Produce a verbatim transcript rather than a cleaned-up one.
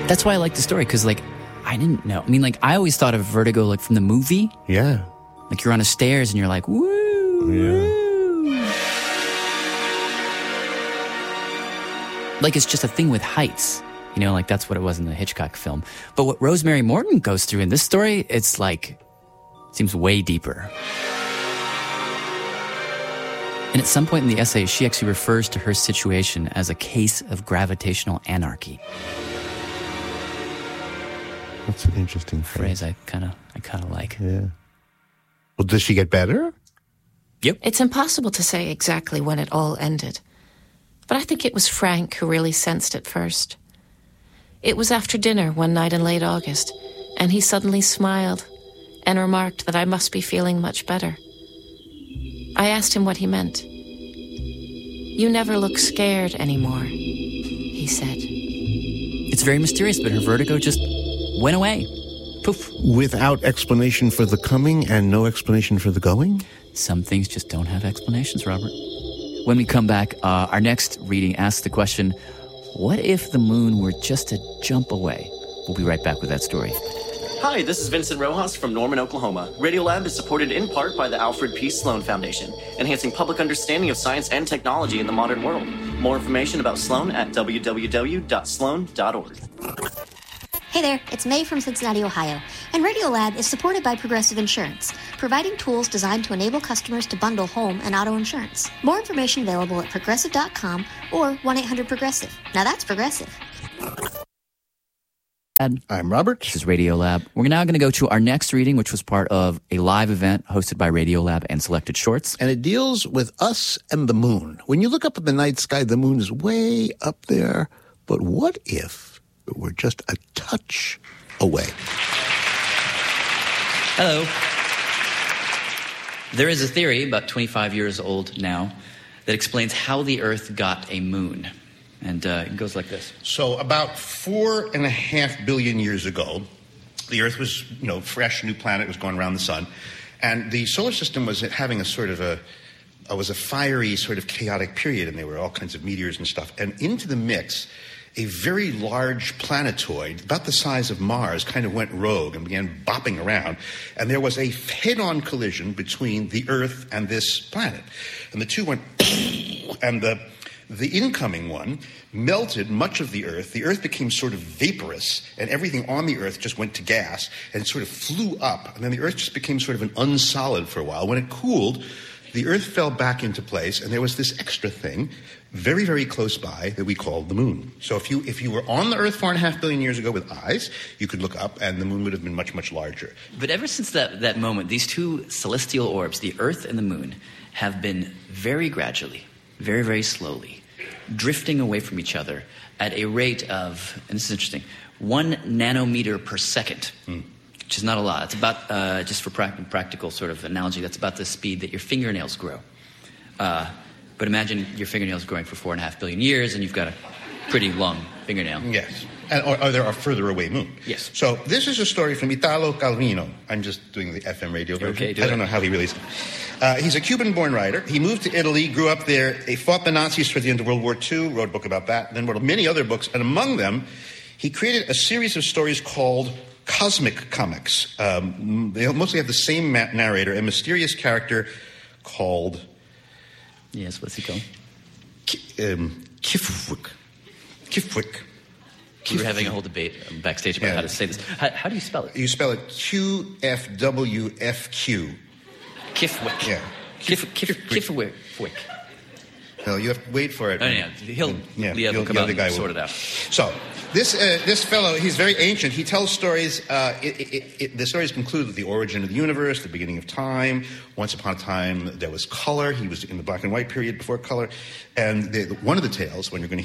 That's why I like the story, because, like, I didn't know. I mean, like, I always thought of Vertigo, like, from the movie. Yeah. Like, you're on the stairs and you're like, woo, Yeah. woo. Like, it's just a thing with heights. You know, like, that's what it was in the Hitchcock film. But what Rosemary Morton goes through in this story, it's like, seems way deeper. And at some point in the essay, she actually refers to her situation as a case of gravitational anarchy. That's an interesting phrase. Phrase I kind of I kind of like. Yeah. Well, does she get better? Yep. It's impossible to say exactly when it all ended. But I think it was Frank who really sensed it first. It was after dinner one night in late August, and he suddenly smiled and remarked that I must be feeling much better. I asked him what he meant. "You never look scared anymore," he said. It's very mysterious, but her vertigo just went away. Poof. Without explanation for the coming and no explanation for the going? Some things just don't have explanations, Robert. When we come back, uh, our next reading asks the question, what if the moon were just a jump away? We'll be right back with that story. Hi, this is Vincent Rojas from Norman, Oklahoma. Radiolab is supported in part by the Alfred P. Sloan Foundation, enhancing public understanding of science and technology in the modern world. More information about Sloan at w w w dot sloan dot org. Hey there, it's May from Cincinnati, Ohio, and Radiolab is supported by Progressive Insurance, providing tools designed to enable customers to bundle home and auto insurance. More information available at progressive dot com or one eight hundred progressive. Now that's Progressive. I'm Robert. This is Radiolab. We're now going to go to our next reading, which was part of a live event hosted by Radiolab and Selected Shorts. And it deals with us and the moon. When you look up at the night sky, the moon is way up there. But what if it were just a touch away? Hello. There is a theory, about twenty-five years old now, that explains how the Earth got a moon. And uh, it goes like this. So about four and a half billion years ago, the Earth was, you know, fresh, new planet, was going around the sun. And the solar system was having a sort of a, uh, was a fiery sort of chaotic period, and there were all kinds of meteors and stuff. And into the mix, a very large planetoid, about the size of Mars, kind of went rogue and began bopping around. And there was a head-on collision between the Earth and this planet. And the two went, and the... The incoming one melted much of the Earth. The Earth became sort of vaporous, and everything on the Earth just went to gas, and it sort of flew up. And then the Earth just became sort of an unsolid for a while. When it cooled, the Earth fell back into place, and there was this extra thing very, very close by that we called the moon. So if you if you were on the Earth four and a half billion years ago with eyes, you could look up, and the moon would have been much, much larger. But ever since that, that moment, these two celestial orbs, the Earth and the moon, have been very gradually, very, very slowly, drifting away from each other at a rate of, and this is interesting, one nanometer per second, mm. which is not a lot. It's about, uh, just for pra- practical sort of analogy, that's about the speed that your fingernails grow. Uh, but imagine your fingernails growing for four and a half billion years, and you've got a pretty long fingernail. Yes. And, or, or there are further away moon. Yes. So this is a story from Italo Calvino. I'm just doing the F M radio version. Okay, do I it. don't know how he really... Uh, he's a Cuban-born writer. He moved to Italy, grew up there. He fought the Nazis toward the end of World War Two, wrote a book about that, then wrote many other books. And among them, he created a series of stories called Cosmic Comics. Um, they mostly have the same ma- narrator, a mysterious character called... Yes, what's he called? K- um, Kifwick. Kifwick. We were having a whole debate backstage about Yeah. how to say this. How, how do you spell it? You spell it Q F W F Q. Kifwick. Yeah. Kif, Kif, Kifwick. Kifwick. No, you have to wait for it. Oh, yeah. He'll, yeah, Leah will he'll- come the out other and guy sort will. it out. So, this uh, this fellow, he's very ancient. He tells stories. Uh, it, it, it, the stories conclude with the origin of the universe, the beginning of time. Once upon a time, there was color. He was in the black and white period before color. And the, one of the tales, when you're going to